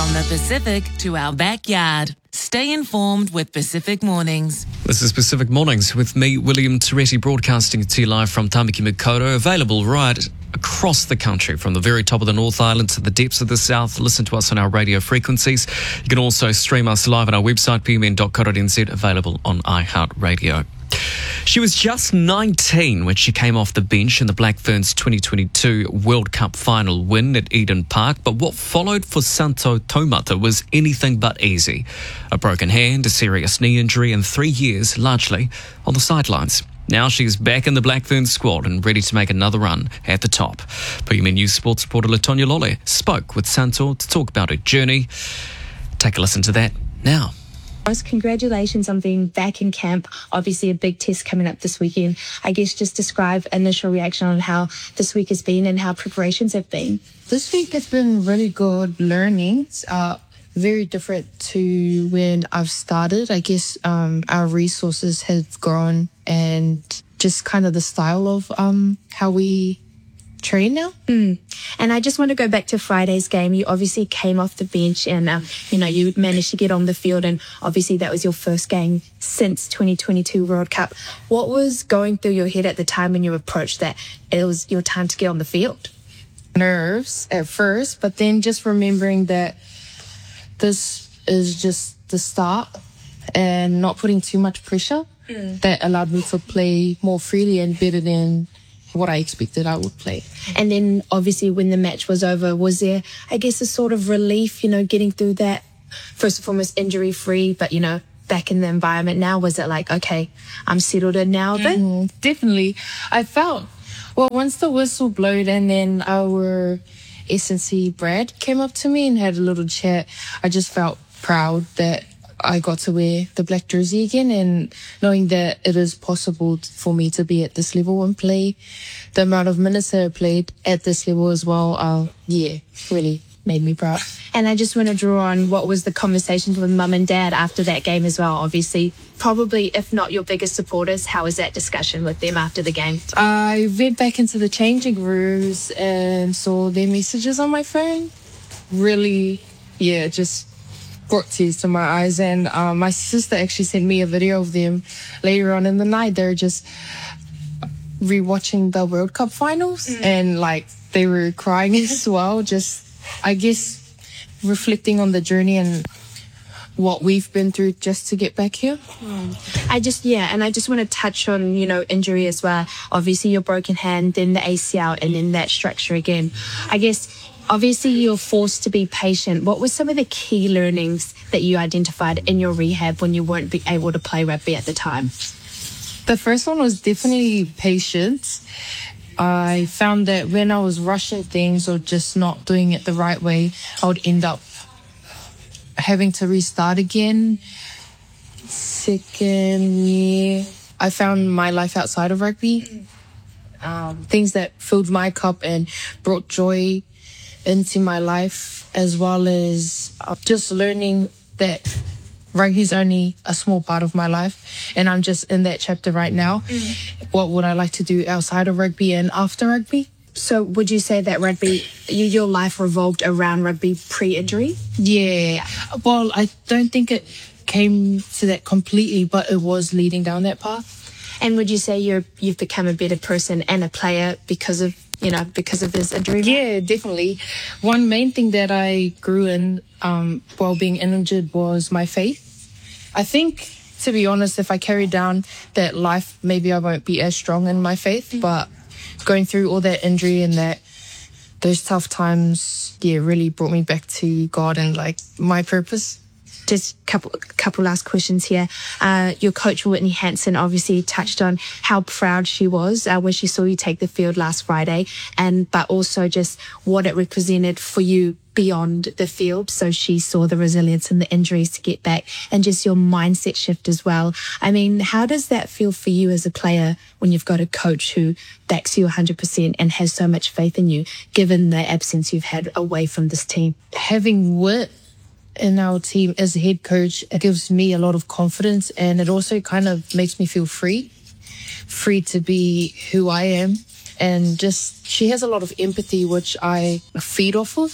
From the Pacific to our backyard. Stay informed with Pacific Mornings. This is Pacific Mornings with me, William Toretti, broadcasting to you live from Tamaki Makaurau, available right across the country, from the very top of the North Island to the depths of the South. Listen to us on our radio frequencies. You can also stream us live on our website, pmn.co.nz, available on iHeartRadio. She was just 19 when she came off the bench in the Black Ferns 2022 World Cup final win at Eden Park, but what followed for Santo Taumata was anything but easy. A broken hand, a serious knee injury, and 3 years largely on the sidelines. Now she's back in the Black Ferns squad and ready to make another run at the top. PMN News sports reporter Latonya Lole spoke with Santo to talk about her journey. Take a listen to that now. Congratulations on being back in camp. Obviously a big test coming up this weekend. I guess just describe initial reaction on how this week has been and how preparations have been. This week has been really good learning. Very different to when I've started. I guess our resources have grown and just kind of the style of how we train now. And I just want to go back to Friday's game. You obviously came off the bench and, you managed to get on the field, and obviously that was your first game since 2022 World Cup. What was going through your head at the time when you approached that it was your time to get on the field? Nerves at first, but then just remembering that this is just the start and not putting too much pressure, that allowed me to play more freely and better than what I expected I would play. And then obviously when the match was over, was there, I guess, a sort of relief, getting through that, first and foremost injury free, but, back in the environment now? Was it like, okay, I'm settled in now a bit? Definitely. I felt, once the whistle blowed and then our S&C Brad came up to me and had a little chat, I just felt proud that I got to wear the black jersey again, and knowing that it is possible for me to be at this level and play the amount of minutes that I played at this level as well, really made me proud. And I just want to draw on what was the conversations with mum and dad after that game as well. Obviously, probably, if not your biggest supporters, how was that discussion with them after the game? I went back into the changing rooms and saw their messages on my phone. Really, just brought tears to my eyes, and my sister actually sent me a video of them later on in the night. They're just rewatching the World Cup finals and they were crying as well, just I guess reflecting on the journey and what we've been through just to get back here. I just want to touch on, injury as well. Obviously your broken hand, then the ACL, and then that structure again. I guess obviously you're forced to be patient. What were some of the key learnings that you identified in your rehab when you weren't able to play rugby at the time? The first one was definitely patience. I found that when I was rushing things or just not doing it the right way, I would end up having to restart again. Second year, I found my life outside of rugby. Things that filled my cup and brought joy into my life, as well as just learning that rugby is only a small part of my life, and I'm just in that chapter right now. What would I like to do outside of rugby and after rugby? So would you say that rugby, your life revolved around rugby pre-injury? Yeah. Well, I don't think it came to that completely, but it was leading down that path. And would you say you've become a better person and a player because of this injury? Yeah, definitely. One main thing that I grew in while being injured was my faith. I think, to be honest, if I carry down that life, maybe I won't be as strong in my faith, but going through all that injury and those tough times, really brought me back to God and my purpose. Just couple last questions here. Your coach, Whitney Hansen, obviously touched on how proud she was when she saw you take the field last Friday, but also just what it represented for you beyond the field. So she saw the resilience and the injuries to get back, and just your mindset shift as well. I mean, how does that feel for you as a player when you've got a coach who backs you 100% and has so much faith in you, given the absence you've had away from this team? Having Whit in our team as a head coach, it gives me a lot of confidence, and it also kind of makes me feel free to be who I am and just she has a lot of empathy, which I feed off of.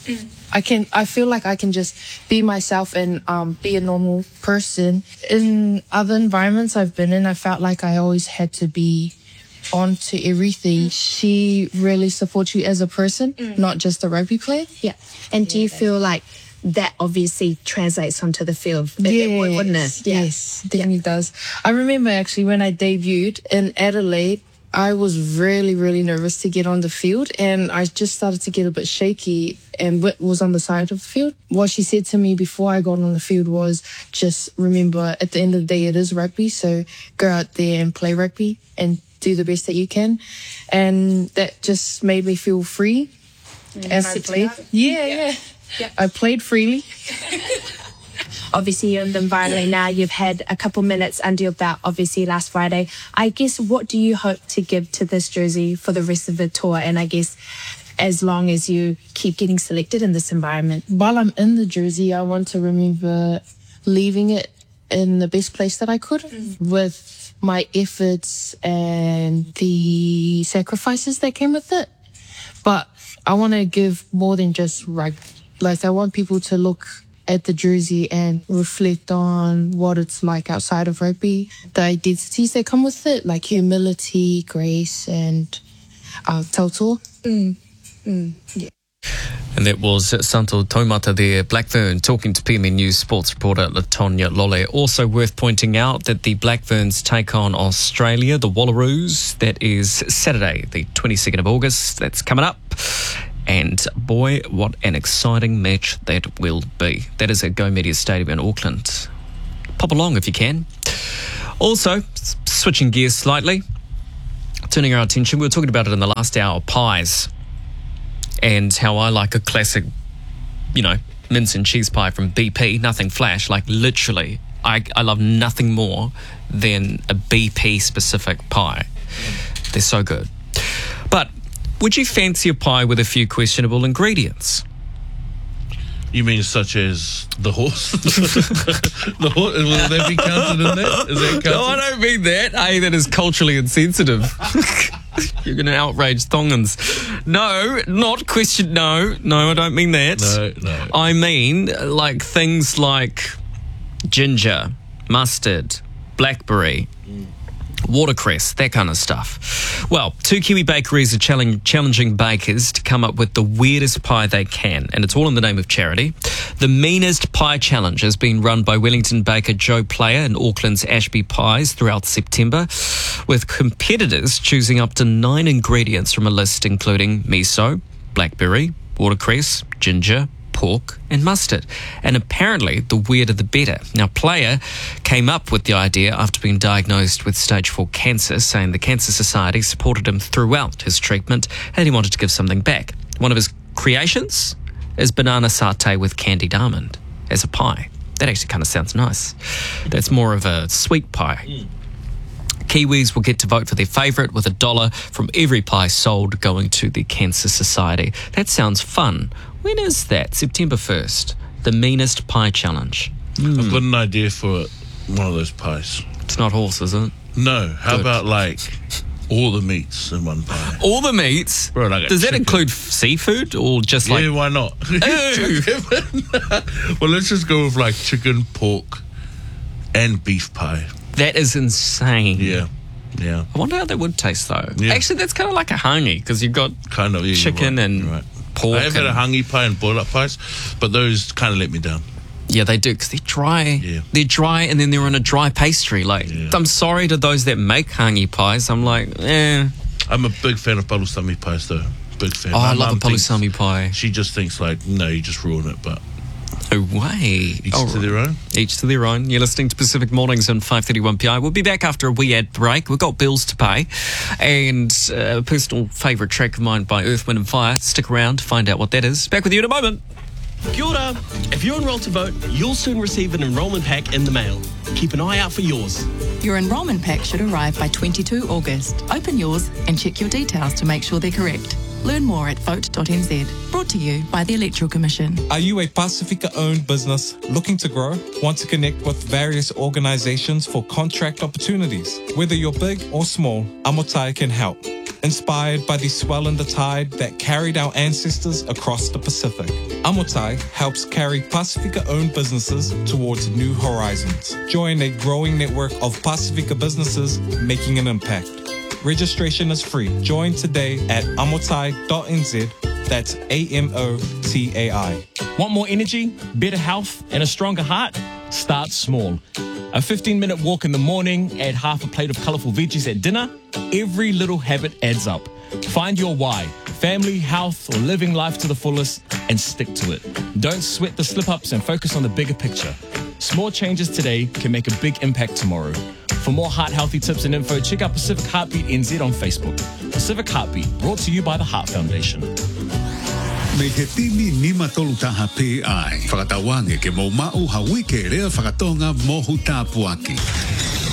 I feel like I can just be myself and be a normal person. In other environments I've been in, I felt like I always had to be on to everything. She really supports you as a person, not just a rugby player. Yeah. And do you feel like that obviously translates onto the field? Wouldn't it? Yeah. Yes, definitely does. I remember actually when I debuted in Adelaide, I was really, really nervous to get on the field, and I just started to get a bit shaky, and Whit was on the side of the field. What she said to me before I got on the field was, just remember, at the end of the day, it is rugby, so go out there and play rugby and do the best that you can. And that just made me feel free. And I played. Yeah. I played freely. Obviously, you're in the environment now. You've had a couple minutes under your belt, obviously, last Friday. I guess, what do you hope to give to this jersey for the rest of the tour? And I guess as long as you keep getting selected in this environment. While I'm in the jersey, I want to remember leaving it in the best place that I could with my efforts and the sacrifices that came with it. But I want to give more than just rugby. Like, I want people to look at the jersey and reflect on what it's like outside of rugby, the identities that come with it, like humility, grace, and tautoa. Yeah. And that was Santo Taumata there, Blackburn, talking to PME News sports reporter Latonya Lole. Also worth pointing out that the Blackburns take on Australia, the Wallaroos. That is Saturday, the 22nd of August. That's coming up. And boy, what an exciting match that will be. That is at Go Media Stadium in Auckland. Pop along if you can. Also, switching gears slightly, turning our attention, we were talking about it in the last hour, pies. And how I like a classic, mince and cheese pie from BP, nothing flash, like literally. I love nothing more than a BP specific pie. They're so good. But would you fancy a pie with a few questionable ingredients? You mean such as the horse? The horse, will that be counted in that? Is that counted? No, I don't mean that. Hey, that is culturally insensitive. You're going to outrage Tongans. No, not question. No, I don't mean that. No. I mean like things like ginger, mustard, blackberry, watercress, that kind of stuff. Well, two Kiwi bakeries are challenging bakers to come up with the weirdest pie they can, and it's all in the name of charity. The Meanest Pie Challenge has been run by Wellington baker Joe Player and Auckland's Ashby Pies throughout September, with competitors choosing up to 9 ingredients from a list including miso, blackberry, watercress, ginger, pork and mustard. And apparently the weirder the better. Now, Player came up with the idea after being diagnosed with stage 4 cancer, saying the Cancer Society supported him throughout his treatment and he wanted to give something back. One of his creations is banana satay with candied almond as a pie. That actually kind of sounds nice. That's more of a sweet pie. Kiwis will get to vote for their favourite, with $1 from every pie sold going to the Cancer Society. That sounds fun. When is that? September 1st. The Meanest Pie Challenge. I've got an idea for one of those pies. It's not horse, is it? No. How Good. about like all the meats in one pie? All the meats? Bro, like Does that chicken. include seafood or just like... Yeah, why not? Well, let's just go with like chicken, pork, and beef pie. That is insane. Yeah. I wonder how that would taste though. Yeah. Actually, that's kind of like a hangi because you've got Kind of, yeah, chicken you're and right. pork. I have had a and- hangi pie and boiled up pies, but those kind of let me down. Yeah, they do, because they're dry. Yeah. They're dry, and then they're in a dry pastry. Like, Yeah. I'm sorry to those that make hangi pies. I'm like, I'm a big fan of palusami pies, though. Big fan. Oh, My I love a mum thinks- palusami pie. She just thinks like, no, you just ruin it, but No way. each All to right. their own. Each to their own. You're listening to Pacific Mornings on 531PI. We'll be back after a wee ad break. We've got bills to pay. And a personal favourite track of mine by Earth, Wind and Fire. Stick around to find out what that is. Back with you in a moment. Kia ora. If you're enrolled to vote, you'll soon receive an enrolment pack in the mail. Keep an eye out for yours. Your enrolment pack should arrive by 22 August. Open yours and check your details to make sure they're correct. Learn more at vote.nz. Brought to you by the Electoral Commission. Are you a Pacifica-owned business looking to grow? Want to connect with various organizations for contract opportunities? Whether you're big or small, Amotai can help. inspired by the swell in the tide that carried our ancestors across the Pacific. Amotai helps carry Pacifica-owned businesses towards new horizons. Join a growing network of Pacifica businesses making an impact. Registration is free. Join today at amotai.nz. That's AMOTAI. Want more energy, better health, and a stronger heart? Start small. A 15-minute walk in the morning, add half a plate of colourful veggies at dinner. Every little habit adds up. Find your why, family, health, or living life to the fullest, and stick to it. Don't sweat the slip-ups and focus on the bigger picture. Small changes today can make a big impact tomorrow. For more heart-healthy tips and info, check out Pacific Heartbeat NZ on Facebook. Pacific Heartbeat, brought to you by the Heart Foundation. May he tini nima tolu taha PI. Whakatawange ke mo mau hawi ke rea whakatonga mohu tāpuaki.